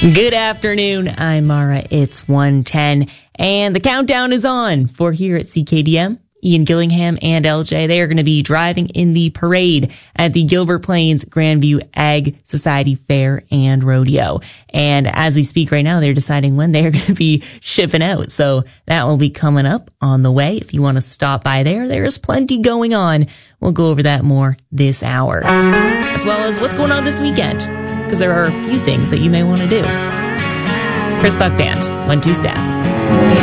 Good afternoon. I'm Mara. It's 1:10, and the countdown is on for here at CKDM. Ian Gillingham and LJ, they are going to be driving in the parade at the Gilbert Plains Grandview Ag Society Fair and Rodeo. And as we speak right now, they're deciding when they're going to be shipping out. So that will be coming up on the way. If you want to stop by there's plenty going on. We'll go over that more this hour, as well as what's going on this weekend, because there are a few things that you may want to do. Chris Buck Band, 1-2 Step.